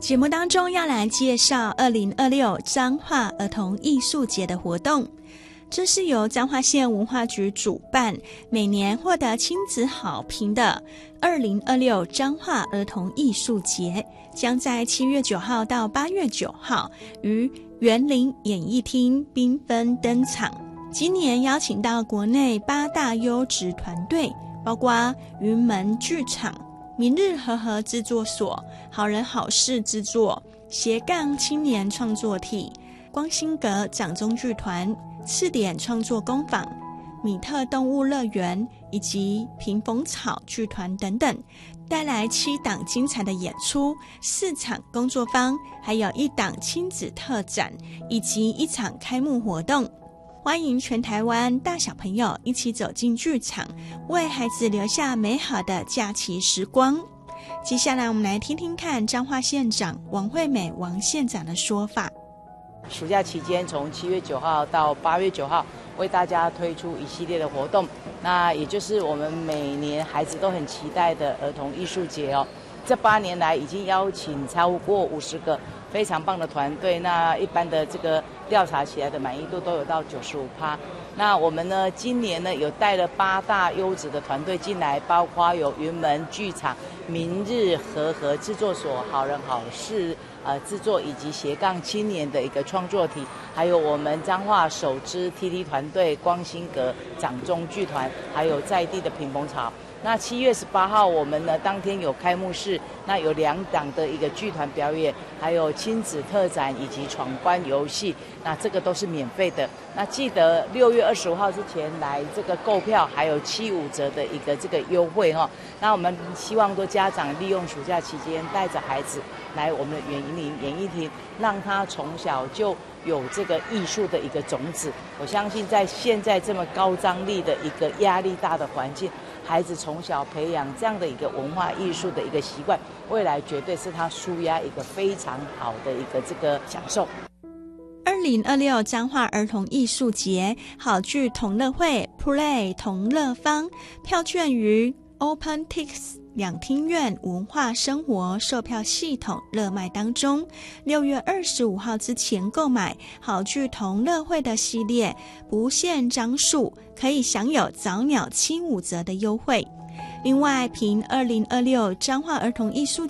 节目当中要来介绍2026彰化儿童艺术节的活动，这是由彰化县文化局主办，每年获得亲子好评的2026彰化儿童艺术节，将在7月9号到8月9号于园林演艺厅缤纷登场。今年邀请到国内8大优质团队，包括云门剧场、明日和合制作所、好人好事制作、斜杠青年创作体、光兴阁掌中剧团、次点创作工坊、米特动物乐园以及屏风草剧团等等，带来7档精彩的演出、4场工作坊，还有1档亲子特展以及1场开幕活动。欢迎全台湾大小朋友一起走进剧场，为孩子留下美好的假期时光。接下来我们来听听看彰化县长王惠美王县长的说法。 暑假期间从7月9号到8月9号为大家推出一系列的活动，那也就是我们每年孩子都很期待的儿童艺术节哦。这8年来已经邀请超过50个非常棒的团队，那一般的这个调查起来的满意度都有到95%。那我们呢，今年呢有带了8大优质的团队进来，包括有云门剧场、明日和合制作所、好人好事制作，以及斜杠青年的一个创作体，还有我们彰化首支 TT 团队光兴阁掌中剧团，还有在地的屏风草。那7月18号我们呢当天有开幕式，那有2档的一个剧团表演，还有亲子特展以及闯关游戏，那这个都是免费的。那记得6月25号之前来这个购票，还有75折的一个这个优惠哈。那我们希望多家长利用暑假期间带着孩子来我们的园林演艺厅，让他从小就有这个艺术的一个种子。我相信在现在这么高张力的一个压力大的环境，孩子从小培养这样的一个文化艺术的一个习惯，未来绝对是他抒压一个非常好的一个这个享受。 2026彰化儿童艺术节好剧同乐会 Play 同乐坊票券于 OpenTix 两厅院文化生活售票系统热卖当中，6月25号之前购买好剧同乐会的系列不限张数，可以享有早鸟75折的优惠。另外，凭2026彰化儿童艺术